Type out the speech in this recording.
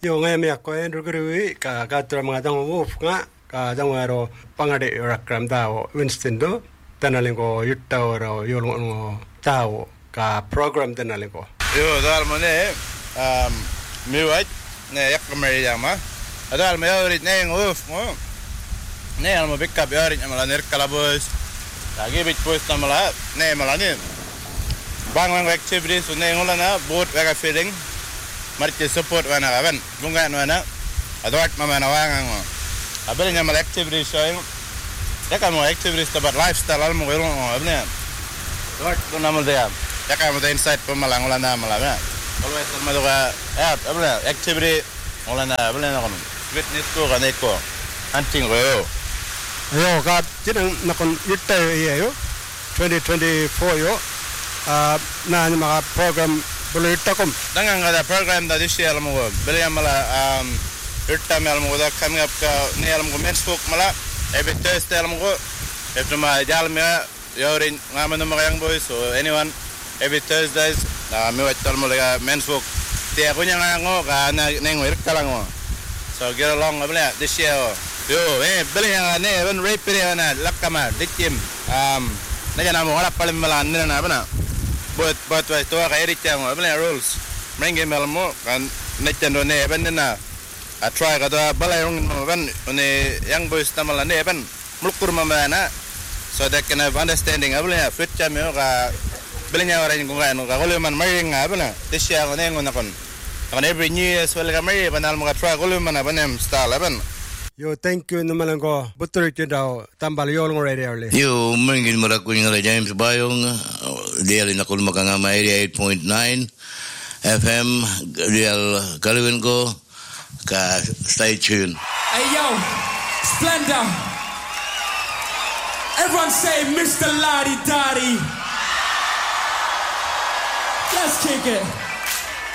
Yung ngayon ako ay rugurui ka katra mga tang wolf nga ka jangwaro pangade rakram daw Winston do tanaling ko yutta oro yolong tao ka program tanaling ko. Yo dal mo ne miwat ne yak Maryama. Adal mo yorit ne wolf mo. Ne almo pick up yorit amala nerkalabos. Lagi bit post amala ne malani. Bang activities ne ngulana boat wega feeling. Marti support wana aban bunga wana adwat mama na wangang mo abel nya mal activities show ya kan mo activities about lifestyle almo gelo abne adwat ko namal dia ya kan mo the insight pa malang wala na malama always ma doga abne activity wala na abne na kono fitness ko ganay ko hunting ko yo ka jinang nakon yutta yo 2024 yo na mga program Bulitakum. Dangang ada program da this year mo beli amala irta mel mo da coming up ka ne alam ko men's folk mala every Thursday alam ko after ma jal me yorin ngaman mo kayang boys so anyone every Thursdays me wat tal mo la men's folk te ko nya ngo ka na ngo irta lang mo so get along beli this year yo beli ne ben rape na lakama dikim na jana mo wala palim mala na bana but to ka erita mo abla rules menge melmo kan netan do ne ban na a try ka da balay rong ban ne young boys tamala ne ban mulkur mamana so that can have understanding abla fit cha me ka belnya orang ko kan ka kolo man may nga abla tisya ko ne ngon kon kan every new year so ka may banal mo ka try kolo man abanem style ban. Yo, thank you naman ko. Butor ito daw, tambal yolong radio li. Yo, mungkin marakuin nga James Bayong, dialin ako makangama 88.9 FM, dial kalawin ko, ka stay tuned. Hey yo, Splendor. Everyone say Mr. Lottie Dottie. Let's kick it.